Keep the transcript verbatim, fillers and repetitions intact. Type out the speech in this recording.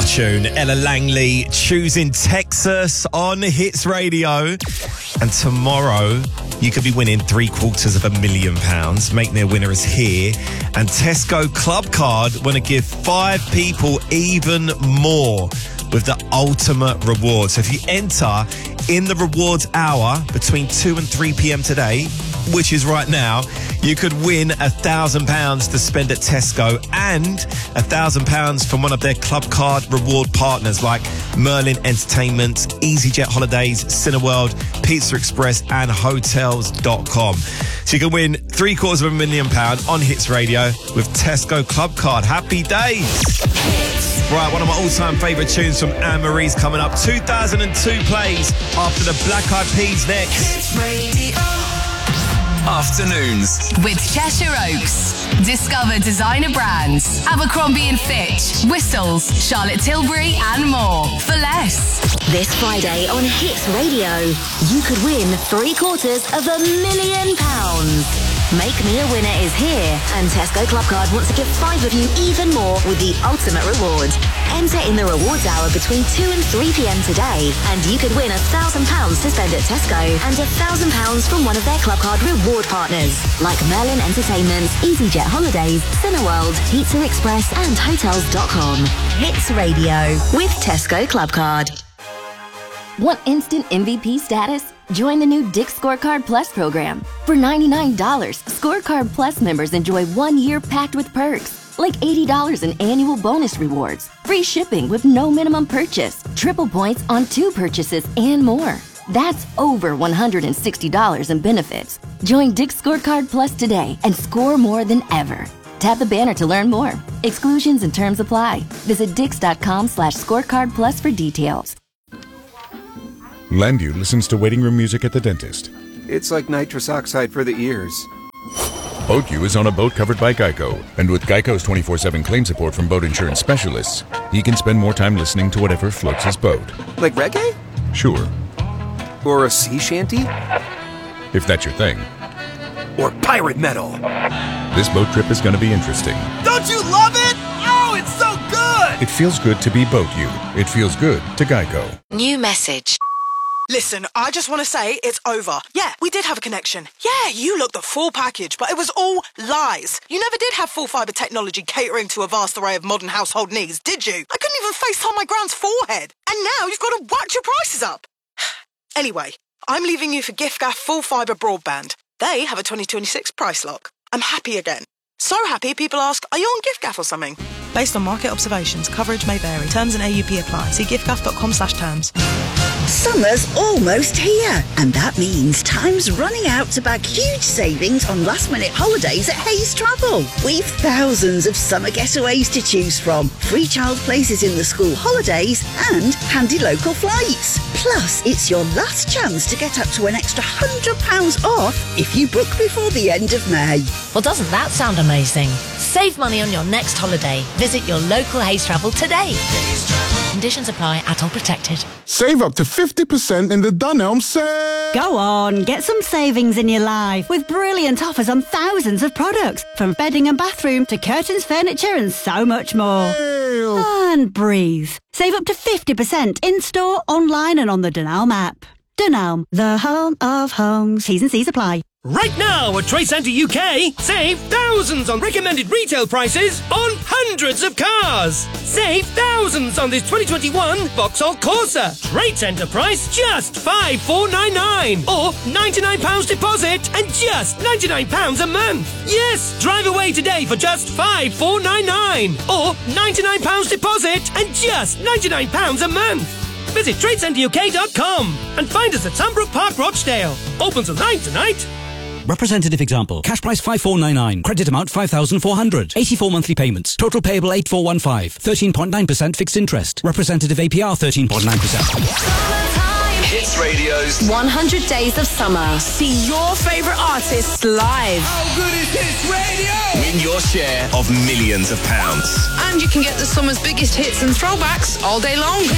love tune. Ella Langley, Choosing Texas on Hits Radio. And tomorrow, you could be winning three quarters of a million pounds. Make Me a Winner is here. And Tesco Club Card want to give five people even more with the ultimate reward. So if you enter in the rewards hour between two and three p.m. today, which is right now, you could win a thousand pounds to spend at Tesco and a thousand pounds from one of their Club Card reward partners like Merlin Entertainment, EasyJet Holidays, Cineworld, Pizza Express and Hotels dot com. So you can win three quarters of a million pounds on Hits Radio with Tesco Club Card. Happy days. Right, one of my all-time favourite tunes from Anne-Marie's coming up. two thousand two plays after the Black Eyed Peas next. Afternoons with Cheshire Oaks. Discover designer brands, Abercrombie and Fitch, Whistles, Charlotte Tilbury and more for less. This Friday on Hits Radio, you could win three quarters of a million pounds. Make Me a Winner is here, and Tesco Club Card wants to give five of you even more with the ultimate reward. Enter in the rewards hour between two and three p.m. today, and you could win a thousand pounds to spend at Tesco and a thousand pounds from one of their Club Card reward partners like Merlin Entertainment, EasyJet Holidays, Cineworld, Pizza Express, and Hotels dot com. Hits Radio with Tesco Club Card. Want instant M V P status? Join the new Dick's Scorecard Plus program. For ninety-nine dollars, Scorecard Plus members enjoy one year packed with perks, like eighty dollars in annual bonus rewards, free shipping with no minimum purchase, triple points on two purchases, and more. That's over one hundred sixty dollars in benefits. Join Dick's Scorecard Plus today and score more than ever. Tap the banner to learn more. Exclusions and terms apply. Visit dix.com slash scorecard plus for details. Landu listens to waiting room music at the dentist. It's like nitrous oxide for the ears. BoatU is on a boat covered by Geico, and with Geico's twenty-four seven claim support from boat insurance specialists, he can spend more time listening to whatever floats his boat. Like reggae? Sure. Or a sea shanty? If that's your thing. Or pirate metal? This boat trip is going to be interesting. Don't you love it? Oh, it's so good! It feels good to be BoatU. It feels good to Geico. New message. Listen, I just want to say it's over. Yeah, we did have a connection. Yeah, you looked the full package, but it was all lies. You never did have full fibre technology catering to a vast array of modern household needs, did you? I couldn't even FaceTime my grand's forehead. And now you've got to whack your prices up. Anyway, I'm leaving you for giffgaff full fibre broadband. They have a twenty twenty-six price lock. I'm happy again. So happy people ask, are you on giffgaff or something? Based on market observations, coverage may vary. Terms and A U P apply. See giffgaff.com slash terms. Summer's almost here, and that means time's running out to bag huge savings on last-minute holidays at Hayes Travel. We've thousands of summer getaways to choose from, free child places in the school holidays, and handy local flights. Plus, it's your last chance to get up to an extra one hundred pounds off if you book before the end of May. Well, doesn't that sound amazing? Save money on your next holiday. Visit your local Hayes Travel today. Conditions apply, atoll protected. Save up to fifty percent in the Dunelm sale. Go on, get some savings in your life with brilliant offers on thousands of products, from bedding and bathroom to curtains, furniture and so much more. Ew. And breathe. Save up to fifty percent in-store, online and on the Dunelm app. Dunelm, the home of homes. T's and C's apply. Right now at Trade Centre U K, save thousands on recommended retail prices on hundreds of cars. Save thousands on this twenty twenty-one Vauxhall Corsa. Trade Centre price just five thousand four hundred ninety-nine pounds or ninety-nine pounds deposit and just ninety-nine pounds a month. Yes, drive away today for just five thousand four hundred ninety-nine pounds or ninety-nine pounds deposit and just ninety-nine pounds a month. Visit trade centre U K dot com and find us at Sunbrook Park, Rochdale. Open till nine tonight. Representative example. Cash price five thousand four hundred ninety-nine. Credit amount five thousand four hundred. eighty-four monthly payments. Total payable eight thousand four hundred fifteen. thirteen point nine percent fixed interest. Representative A P R thirteen point nine percent. Hits Radio's one hundred Days of Summer. See your favourite artists live. How good is Hits Radio? Win your share of millions of pounds. And you can get the summer's biggest hits and throwbacks all day long.